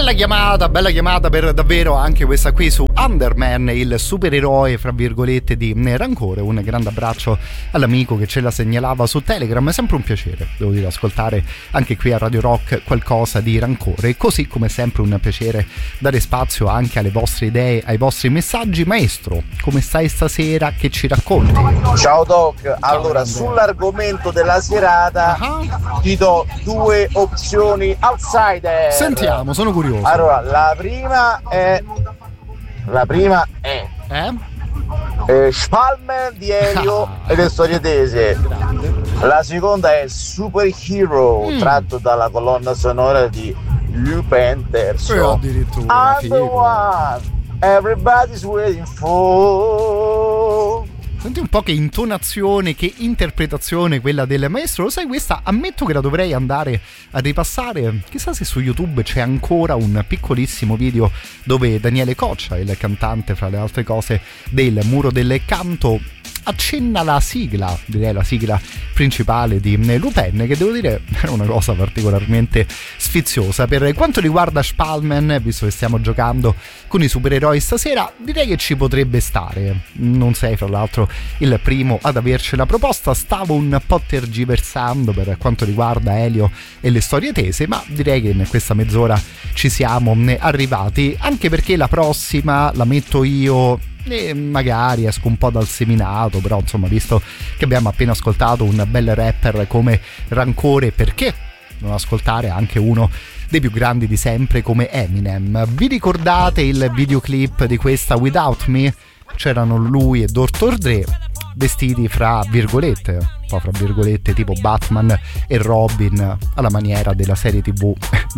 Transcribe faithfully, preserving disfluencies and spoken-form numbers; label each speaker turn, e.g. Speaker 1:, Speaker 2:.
Speaker 1: Bella chiamata, bella chiamata per davvero anche questa qui su Underman, il supereroe fra virgolette di Rancore. Un grande abbraccio all'amico che ce la segnalava su Telegram. È sempre un piacere, devo dire, ascoltare anche qui a Radio Rock qualcosa di Rancore, così come è sempre un piacere dare spazio anche alle vostre idee, ai vostri messaggi. Maestro, come stai stasera? Che ci racconti?
Speaker 2: Ciao Doc, allora sull'argomento della serata uh-huh. ti do due opzioni outsider.
Speaker 1: Sentiamo, sono curioso.
Speaker 2: Allora, la prima è la prima è
Speaker 1: eh?
Speaker 2: eh Spalman di Elio ah, e le storie tese. La seconda è Superhero, mm. tratto dalla colonna sonora di Lupin terzo.
Speaker 1: Addirittura
Speaker 2: I'm the one everybody's waiting for.
Speaker 1: Senti un po' che intonazione, che interpretazione quella del maestro. Lo sai, questa ammetto che la dovrei andare a ripassare. Chissà se su YouTube c'è ancora un piccolissimo video dove Daniele Coccia, il cantante fra le altre cose del Muro del Canto, accenna la sigla, direi la sigla principale di Lupin, che devo dire era una cosa particolarmente sfiziosa. Per quanto riguarda Spalman, visto che stiamo giocando con i supereroi stasera, direi che ci potrebbe stare. Non sei fra l'altro il primo ad avercela proposta, stavo un po' tergiversando per quanto riguarda Elio e le storie tese, ma direi che in questa mezz'ora ci siamo arrivati, anche perché la prossima la metto io e magari esco un po' dal seminato, però insomma, visto che abbiamo appena ascoltato un bel rapper come Rancore, perché non ascoltare anche uno dei più grandi di sempre come Eminem? Vi ricordate il videoclip di questa Without Me? C'erano lui e doctor Dre vestiti fra virgolette, un po' fra virgolette tipo Batman e Robin alla maniera della serie tv